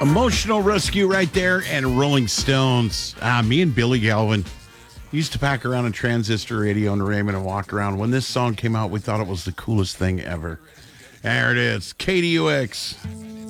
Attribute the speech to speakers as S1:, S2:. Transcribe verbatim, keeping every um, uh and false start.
S1: Emotional Rescue right there, and Rolling Stones. Ah, me and Billy Galvin used to pack around a transistor radio in Raymond and walk around. When this song came out, we thought it was the coolest thing ever. There it is, K D U X.